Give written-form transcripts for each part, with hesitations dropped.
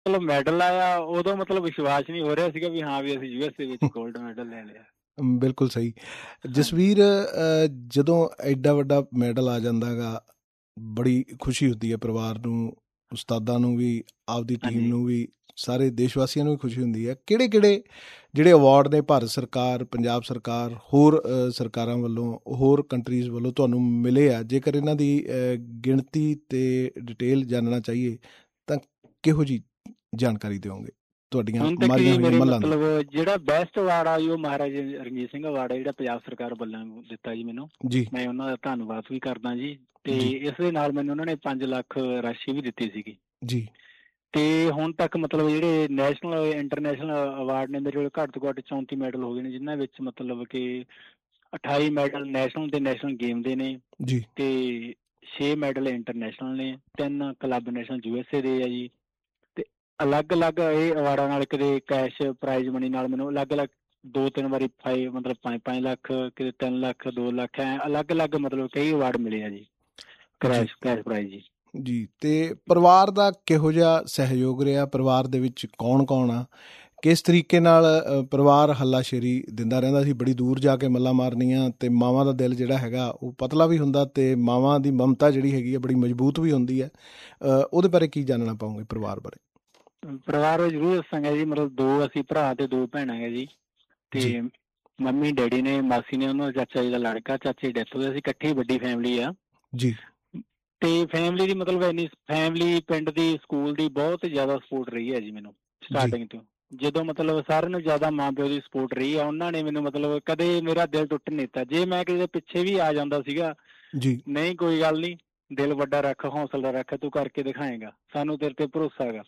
ਮਤਲਬ ਮੈਡਲ ਆਇਆ ਉਦੋਂ ਮਤਲਬ ਵਿਸ਼ਵਾਸ ਨਹੀਂ ਹੋ ਰਿਹਾ ਸੀਗਾ ਵੀ ਹਾਂ ਵੀ ਅਸੀਂ USA ਵਿੱਚ ਗੋਲਡ ਮੈਡਲ ਲੈ ਲਿਆ। ਬਿਲਕੁਲ ਸਹੀ। ਹਾਂਜੀ ਜਸਵੀਰ, ਜਦੋਂ ਐਡਾ ਵੱਡਾ ਮੈਡਲ ਆ ਜਾਂਦਾ ਗਾ, ਬੜੀ ਖੁਸ਼ੀ ਹੁੰਦੀ ਹੈ ਪਰਿਵਾਰ ਨੂੰ, ਉਸਤਾਦਾਂ ਨੂੰ ਵੀ, ਆਪਦੀ ਟੀਮ ਹਾਂਜੀ। ਨੂੰ ਵੀ, ਸਾਰੇ ਦੇਸ਼ ਵਾਸੀਆਂ ਨੂੰ ਵੀ ਖੁਸ਼ੀ ਹੁੰਦੀ ਹੈ। ਕਿਹੜੇ ਕਿਹੜੇ ਜਿਹੜੇ ਅਵਾਰਡ ਨੇ ਭਾਰਤ ਸਰਕਾਰ, ਪੰਜਾਬ ਸਰਕਾਰ, ਹੋਰ ਸਰਕਾਰਾਂ ਵੱਲੋਂ, ਹੋਰ ਕੰਟਰੀਜ਼ ਵੱਲੋਂ ਤੁਹਾਨੂੰ ਮਿਲੇ ਆ? ਜੇਕਰ ਇਹਨਾਂ ਦੀ ਗਿਣਤੀ ਤੇ ਡਿਟੇਲ ਜਾਣਨਾ ਚਾਹੀਏ ਤਾਂ ਕਿਹੋ ਜਿਹੀ ਜਾਣਕਾਰੀ ਦਿਓਗੇ ਤੁਹਾਡੀਆਂ ਹੁਣ ਤੱਕ ਮਾਰੀਆਂ ਜੀ ਹੋਈਆਂ ਮੇਰੇ ਮੱਲਾਂ ਦੀ? ਮਤਲਬ ਜਿਹੜਾ ਬੈਸਟ ਅਵਾਰਡ ਆ ਜੀ ਉਹ ਮਹਾਰਾਜਾ ਰਣਜੀਤ ਸਿੰਘ ਅਵਾਰਡ ਹੈ ਜਿਹੜਾ ਪੰਜਾਬ ਸਰਕਾਰ ਵੱਲੋਂ ਦਿੱਤਾ ਜੀ ਮੈਨੂੰ। ਜੀ ਮੈਂ ਉਹਨਾਂ ਦਾ ਧੰਨਵਾਦ ਵੀ ਕਰਦਾ ਜੀ। ਤੇ ਜੀ ਇਸ ਦੇ ਨਾਲ ਮੈਨੂੰ ਉਹਨਾਂ ਨੇ 5 ਲੱਖ ਰਾਸ਼ੀ ਵੀ ਦਿੱਤੀ ਸੀਗੀ। ਜੀ ਤੇ ਹੁਣ ਤੱਕ ਮਤਲਬ ਜਿਹੜੇ ਨੈਸ਼ਨਲ ਇੰਟਰਨੈਸ਼ਨਲ ਅਵਾਰਡ ਨੇ ਮੇਰੇ ਕੋਲ ਘੱਟ ਤੋਂ ਘੱਟ 34 ਮੈਡਲ ਹੋ ਗਏ ਨੇ, ਜਿਨ੍ਹਾਂ ਵਿੱਚ ਮਤਲਬ ਕਿ 28 ਮੈਡਲ ਨੈਸ਼ਨਲ ਤੇ ਨੈਸ਼ਨਲ ਗੇਮ ਦੇ ਨੇ ਜੀ ਤੇ 6 ਮੈਡਲ ਇੰਟਰਨੈਸ਼ਨਲ ਨੇ, 3 ਕਲੱਬ ਨੈਸ਼ਨਲ USA ਦੇ ਆ ਜੀ। ਤੇ ਅਲੱਗ-ਅਲੱਗ ਇਹ ਅਵਾਰਡਾਂ ਨਾਲ ਕਿਤੇ ਕੈਸ਼ ਪ੍ਰਾਈਜ਼ ਮਨੀ ਨਾਲ ਮੈਨੂੰ ਅਲੱਗ-ਅਲੱਗ 2-3 ਵਾਰੀ ਮਤਲਬ 5-5 ਲੱਖ, ਕਿਤੇ 3 ਲੱਖ, 2 ਲੱਖ, ਐ ਅਲੱਗ-ਅਲੱਗ ਮਤਲਬ ਕਈ ਅਵਾਰਡ ਮਿਲੇ ਆ ਜੀ, ਜੀ ਕੈਸ਼ ਪ੍ਰਾਈਜ਼ ਜੀ। ਜੀ। ਤੇ ਪਰਿਵਾਰ ਦਾ ਕਿਹੋ ਜਿਹਾ ਸਹਿਯੋਗ ਰਿਹਾ? ਪਰਿਵਾਰ ਦੇ ਵਿੱਚ ਕੌਣ ਕੌਣ ਆ? ਕਿਸ ਤਰੀਕੇ ਨਾਲ ਪਰਿਵਾਰ ਹੱਲਾਸ਼ੇਰੀ ਦਿੰਦਾ ਰਹਿੰਦਾ ਸੀ? ਬੜੀ ਦੂਰ ਜਾ ਕੇ ਮੱਲਾਂ ਮਾਰਨੀਆਂ, ਤੇ ਮਾਵਾਂ ਦਾ ਦਿਲ ਜਿਹੜਾ ਹੈਗਾ ਉਹ ਪਤਲਾ ਵੀ ਹੁੰਦਾ, ਤੇ ਮਾਵਾਂ ਦੀ ਮਮਤਾ ਜਿਹੜੀ ਹੈਗੀ ਹੈ ਬੜੀ ਮਜ਼ਬੂਤ ਵੀ ਹੁੰਦੀ ਹੈ। ਉਹਦੇ ਬਾਰੇ ਕੀ ਜਾਣਨਾ ਪਾਉਂਗੇ ਪਰਿਵਾਰ ਬਾਰੇ? ਪਰਿਵਾਰ ਜ਼ਰੂਰ ਦੱਸਾਂਗੇ ਜੀ। ਮਤਲਬ 2 ਅਸੀਂ ਭਰਾ ਤੇ 2 ਭੈਣਾਂ ਹੈ ਜੀ। ਜੀ ਤੇ ਮੰਮੀ ਡੈਡੀ ਨੇ, ਮਾਸੀ ਨੇ, ਉਹਨਾਂ ਦਾ ਚਾਚਾ ਜੀ ਦਾ ਲੜਕਾ, ਚਾਚੇ ਦੀ ਡੈਥ ਹੋਈ। ਅਸੀਂ ਇਕੱਠੀ ਵੱਡੀ ਫੈਮਿਲੀ ਆ। ਜੀ ਤੇ ਫੈਮਿਲੀ ਦੀ ਮਤਲਬ ਇੰਨੀ ਫੈਮਿਲੀ, ਪਿੰਡ ਦੀ, ਸਕੂਲ ਦੀ ਬਹੁਤ ਜ਼ਿਆਦਾ ਸਪੋਰਟ ਰਹੀ ਹੈ ਜੀ ਮੈਨੂੰ ਜੀ ਸਟਾਰਟਿੰਗ ਤੋਂ। ਜਦੋਂ ਮਤਲਬ ਸਾਰਿਆਂ ਨੂੰ ਜ਼ਿਆਦਾ ਮਾਂ ਪਿਓ ਦੀ ਸਪੋਰਟ ਰਹੀ ਆ, ਉਹਨਾਂ ਨੇ ਮੈਨੂੰ ਮਤਲਬ ਕਦੇ ਮੇਰਾ ਦਿਲ ਟੁੱਟਣ ਨਹੀਂ ਦਿੱਤਾ। ਜੇ ਮੈਂ ਕਿਸੇ ਪਿੱਛੇ ਵੀ ਆ ਜਾਂਦਾ ਸੀਗਾ, ਜੀ ਨਹੀਂ ਕੋਈ ਗੱਲ ਨਹੀਂ, ਦਿਲ ਵੱਡਾ ਰੱਖ, ਹੌਸਲਾ ਰੱਖ, ਤੂੰ ਕਰਕੇ ਦਿਖਾਏਗਾ, ਸਾਨੂੰ ਤੇਰੇ ਤੇ ਭਰੋਸਾ ਹੈਗਾ।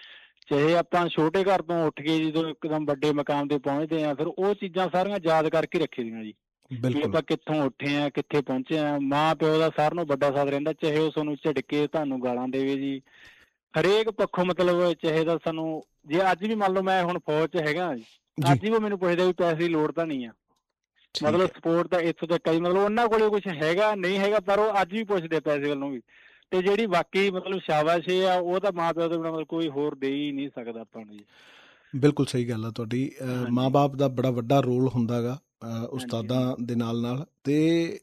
ਚਾਹੇ ਆਪਾਂ ਛੋਟੇ ਘਰ ਤੋਂ ਉੱਠ ਕੇ ਜਦੋਂ ਇੱਕਦਮ ਵੱਡੇ ਮਕਾਮ ਤੇ ਪਹੁੰਚਦੇ ਆ, ਫਿਰ ਉਹ ਚੀਜ਼ਾਂ ਸਾਰੀਆਂ ਯਾਦ ਕਰਕੇ ਰੱਖੀ ਦੀਆਂ ਜੀ, ਵੀ ਬਿਲਕੁਲ ਆਪਾਂ ਕਿੱਥੋਂ ਉੱਠੇ ਆ, ਕਿੱਥੇ ਪਹੁੰਚੇ ਆ। ਮਾਂ ਪਿਓ ਦਾ ਸਾਰਿਆਂ ਨੂੰ ਵੱਡਾ ਸਾਥ ਰਹਿੰਦਾ, ਚਾਹੇ ਉਹ ਤੁਹਾਨੂੰ ਝਿੜਕੇ, ਤੁਹਾਨੂੰ ਗਾਲਾਂ ਦੇਵੇ ਜੀ, ਹਰੇਕ ਪੱਖੋਂ। ਮਤਲਬ ਚਾਹੇ ਤਾਂ ਸਾਨੂੰ, ਜੇ ਅੱਜ ਵੀ ਮੰਨ ਲਓ ਮੈਂ ਹੁਣ ਫੌਜ 'ਚ ਹੈਗਾ ਜੀ, ਜੀ ਅੱਜ ਵੀ ਉਹ ਮੈਨੂੰ ਪੁੱਛਦੇ ਵੀ ਪੈਸੇ ਦੀ ਲੋੜ ਤਾਂ ਨਹੀਂ ਆ। ਠੀਕ ਮਤਲਬ ਹੈ। ਸਪੋਰਟ ਤਾਂ ਇੱਥੋਂ ਤੱਕ ਆ ਜੀ, ਮਤਲਬ ਉਹਨਾਂ ਕੋਲੇ ਕੁਛ ਹੈਗਾ ਨਹੀਂ ਹੈਗਾ, ਪਰ ਉਹ ਅੱਜ ਵੀ ਪੁੱਛਦੇ ਪੈਸੇ ਵੱਲੋਂ ਵੀ। ਤੇ ਜਿਹੜੀ ਬਾਕੀ ਮਤਲਬ ਸ਼ਾਬਾਸ਼ੀ ਆ, ਉਹ ਤਾਂ ਮਾਂ ਪਿਓ ਤੋਂ ਬਿਨਾਂ ਮਤਲਬ ਕੋਈ ਹੋਰ ਦੇ ਹੀ ਨਹੀਂ ਸਕਦਾ ਆਪਾਂ ਨੂੰ ਜੀ। ਬਿਲਕੁਲ ਸਹੀ ਗੱਲ ਆ ਤੁਹਾਡੀ। ਮਾਂ ਹਾਂਜੀ ਬਾਪ ਦਾ ਬੜਾ ਵੱਡਾ ਰੋਲ ਹੁੰਦਾ ਗਾ ਹਾਂਜੀ ਉਸਤਾਦਾਂ ਹਾਂਜੀ ਦੇ ਨਾਲ ਨਾਲ। ਤੇ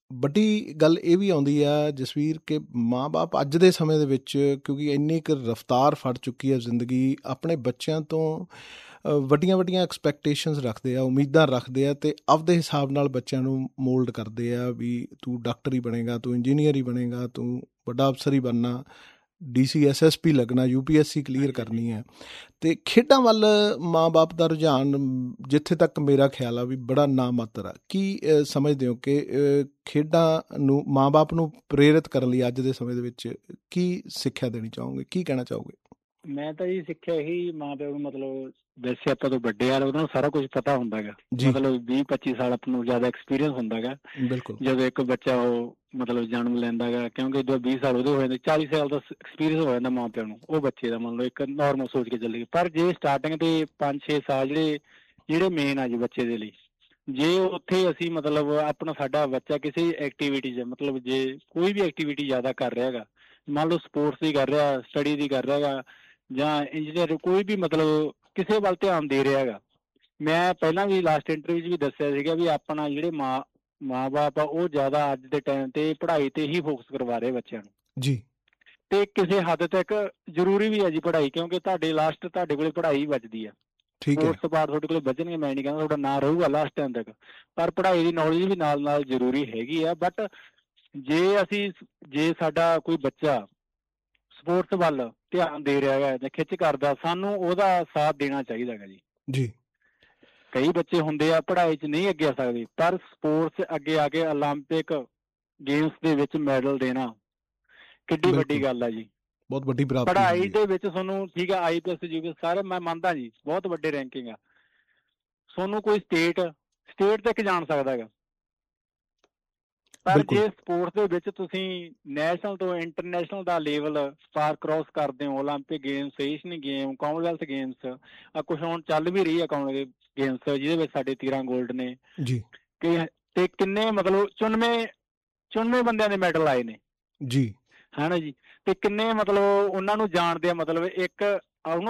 ਵੱਡੀ ਗੱਲ ਇਹ ਵੀ ਆਉਂਦੀ ਆ ਜਸਵੀਰ, ਕਿ ਮਾਂ ਬਾਪ ਅੱਜ ਦੇ ਸਮੇਂ ਦੇ ਵਿੱਚ, ਕਿਉਂਕਿ ਇੰਨੀ ਕੁ ਰਫਤਾਰ ਫੜ ਚੁੱਕੀ ਹੈ ਜ਼ਿੰਦਗੀ, ਆਪਣੇ ਬੱਚਿਆਂ ਤੋਂ ਵੱਡੀਆਂ ਵੱਡੀਆਂ ਐਕਸਪੈਕਟੇਸ਼ਨਸ ਰੱਖਦੇ ਆ, ਉਮੀਦਾਂ ਰੱਖਦੇ ਆ, ਤੇ ਆਪਦੇ ਹਿਸਾਬ ਨਾਲ ਬੱਚਿਆਂ ਨੂੰ ਮੋਲਡ ਕਰਦੇ ਆ ਵੀ ਤੂੰ ਡਾਕਟਰ ਹੀ ਬਣੇਗਾ, ਤੂੰ ਇੰਜੀਨੀਅਰ ਹੀ ਬਣੇਗਾ, ਤੂੰ ਵੱਡਾ ਅਫਸਰ ਹੀ ਬਣਨਾ, DC SSP ਲੱਗਣਾ, UPSC ਕਲੀਅਰ ਹਾਂਜੀ ਕਰਨੀ ਹੈ। ਤੇ ਖੇਡਾਂ ਵੱਲ ਮਾਂ ਬਾਪ ਦਾ ਰੁਝਾਨ, ਜਿੱਥੇ ਤੱਕ ਮੇਰਾ ਖਿਆਲ ਆ, ਵੀ ਬੜਾ ਨਾ ਮਾਤਰ ਆ। ਕੀ ਸਮਝਦੇ ਹੋ ਕਿ ਖੇਡਾਂ ਨੂੰ ਮਾਂ ਬਾਪ ਨੂੰ ਪ੍ਰੇਰਿਤ ਕਰਨ ਲਈ ਅੱਜ ਦੇ ਸਮੇਂ ਦੇ ਵਿੱਚ ਕੀ ਸਿੱਖਿਆ ਦੇਣੀ ਚਾਹੋਗੇ, ਕੀ ਕਹਿਣਾ ਚਾਹੋਗੇ? ਮੈਂ ਤਾਂ ਜੀ ਸਿੱਖਿਆ ਇਹੀ ਮਾਂ ਪਿਓ ਨੂੰ, ਮਤਲਬ ਵੈਸੇ ਆਪਾਂ ਤੋਂ ਵੱਡੇ ਆ, ਉਹਨਾਂ ਨੂੰ ਸਾਰਾ ਕੁਝ ਪਤਾ ਹੁੰਦਾ ਹੈਗਾ। ਜੀ ਮਤਲਬ 20-25 ਸਾਲ ਆਪਾਂ ਨੂੰ ਜ਼ਿਆਦਾ ਐਕਸਪੀਰੀਅੰਸ ਹੁੰਦਾ ਹੈਗਾ। ਬਿਲਕੁਲ ਜਦੋਂ ਇੱਕ ਬੱਚਾ ਉਹ ਮਤਲਬ ਜਨਮ ਲੈਂਦਾ ਹੈਗਾ, ਕਿਉਂਕਿ ਜਦੋਂ 20 ਸਾਲ ਉਹਦੇ ਹੋ ਜਾਂਦੇ, 40 ਸਾਲ ਦਾ ਐਕਸਪੀਰੀਅੰਸ ਹੋ ਜਾਂਦਾ ਮਾਂ ਪਿਓ ਨੂੰ ਉਹ ਬੱਚੇ ਦਾ, ਮੰਨ ਲਓ ਇੱਕ ਨੋਰਮਲ ਸੋਚ ਕੇ ਚੱਲੀਏ। ਪਰ ਜੇ ਸਟਾਰਟਿੰਗ ਤੇ 5-6 ਸਾਲ ਜਿਹੜੇ ਮੇਨ ਆ ਜੀ ਬੱਚੇ ਦੇ ਲਈ, ਜੇ ਉੱਥੇ ਅਸੀਂ ਮਤਲਬ ਆਪਣਾ, ਸਾਡਾ ਬੱਚਾ ਕਿਸੇ ਐਕਟੀਵਿਟੀ 'ਚ, ਮਤਲਬ ਜੇ ਕੋਈ ਵੀ ਐਕਟੀਵਿਟੀ ਜ਼ਿਆਦਾ ਕਰ ਰਿਹਾ ਹੈਗਾ, ਮੰਨ ਲਓ ਸਪੋਰਟਸ ਦੀ ਕਰ ਰਿਹਾ, ਸਟੱਡੀ ਦੀ ਕਰ ਰਿਹਾ ਹੈਗਾ, ਜਾਂ ਇੰਜੀਨੀਅਰ, ਕੋਈ ਵੀ ਮਤਲਬ ਕਿਸੇ ਵੱਲ ਧਿਆਨ ਦੇ ਰਿਹਾ ਹੈਗਾ। ਮੈਂ ਪਹਿਲਾਂ ਵੀ ਲਾਸਟ ਇੰਟਰਵਿਊ 'ਚ ਵੀ ਦੱਸਿਆ ਸੀਗਾ ਵੀ ਆਪਣਾ ਜਿਹੜੇ ਮਾਂ ਬਾਪ ਆ, ਉਹ ਜ਼ਿਆਦਾ ਅੱਜ ਦੇ ਟਾਈਮ ਤੇ ਪੜ੍ਹਾਈ ਤੇ ਹੀ ਫੋਕਸ ਕਰਵਾ ਰਹੇ ਬੱਚਿਆਂ ਨੂੰ। ਜੀ ਤੇ ਕਿਸੇ ਹੱਦ ਤੱਕ ਜ਼ਰੂਰੀ ਵੀ ਹੈ ਜੀ ਪੜ੍ਹਾਈ, ਕਿਉਂਕਿ ਤੁਹਾਡੇ ਕੋਲੇ ਪੜ੍ਹਾਈ ਵੱਜਦੀ ਆ। ਠੀਕ ਹੈ। ਸਪੋਰਟਸ ਪਾਰਟ ਤੁਹਾਡੇ ਕੋਲ ਵੱਜਣਗੇ, ਮੈਂ ਨਹੀਂ ਕਹਿੰਦਾ ਤੁਹਾਡਾ ਨਾਂ ਰਹੂਗਾ ਲਾਸਟ ਟਾਈਮ ਤੱਕ, ਪਰ ਪੜ੍ਹਾਈ ਦੀ ਨੌਲੇਜ ਵੀ ਨਾਲ ਨਾਲ ਜ਼ਰੂਰੀ ਹੈਗੀ ਆ। ਬਟ ਜੇ ਸਾਡਾ ਕੋਈ ਬੱਚਾ ਸਪੋਰਟਸ ਵੱਲ ਧਿਆਨ ਦੇ ਰਿਹਾ ਹੈਗਾ ਜਾਂ ਖਿੱਚ ਕਰਦਾ, ਸਾਨੂੰ ਉਹਦਾ ਸਾਥ ਦੇਣਾ ਚਾਹੀਦਾ ਹੈਗਾ ਜੀ। ਜੀ ਕਈ ਬੱਚੇ ਹੁੰਦੇ ਆ ਪੜ੍ਹਾਈ 'ਚ ਨਹੀਂ ਅੱਗੇ ਆ ਸਕਦੇ, ਪਰ ਸਪੋਰਟਸ ਅੱਗੇ ਆ ਕੇ ਓਲੰਪਿਕ ਗੇਮਸ ਦੇ ਵਿੱਚ ਮੈਡਲ ਦੇਣਾ ਕਿੱਡੀ ਵੱਡੀ ਬਿਲਕੁਲ ਗੱਲ ਆ ਜੀ। ਬਹੁਤ ਵੱਡੀ ਪ੍ਰਾਪਤੀ ਪੜ੍ਹਾਈ ਹੁੰਦੀ ਹੈ। ਦੇ ਵਿੱਚ ਤੁਹਾਨੂੰ ਠੀਕ ਆ, IPS UPS ਸਾਰੇ ਮੈਂ ਮੰਨਦਾ ਜੀ, ਬਹੁਤ ਵੱਡੇ ਰੈਂਕਿੰਗ ਆ, ਤੁਹਾਨੂੰ ਕੋਈ ਸਟੇਟ ਤੱਕ ਜਾਣ ਸਕਦਾ ਹੈਗਾ। ਪਰ ਬਿਲਕੁਲ ਜੇ ਸਪੋਰਟਸ ਦੇ ਵਿੱਚ ਤੁਸੀਂ ਨੈਸ਼ਨਲ ਤੋਂ ਇੰਟਰਨੈਸ਼ਨਲ ਦਾ ਲੈਵਲ ਪਾਰ ਕ੍ਰੋਸ ਕਰਦੇ ਹੋ, Olympic games, Asian game, Commonwealth games, ਆ ਕੁਛ ਹੁਣ ਚੱਲ ਵੀ ਰਹੀ ਆ ਕਾਮਨਵੈਲਥ ਗੇਮਸ, ਜਿਹਦੇ ਵਿੱਚ ਸਾਡੇ 13 ਗੋਲਡ ਨੇ, ਜੀ ਤੇ ਕਿੰਨੇ ਮਤਲਬ 94 ਬੰਦਿਆਂ ਦੇ ਮੈਡਲ ਆਏ ਨੇ, ਜੀ ਹੈ ਨਾ ਜੀ। ਤੇ ਕਿੰਨੇ ਮਤਲਬ ਉਹਨਾਂ ਨੂੰ ਜਾਣਦੇ ਆ, ਮਤਲਬ ਇੱਕ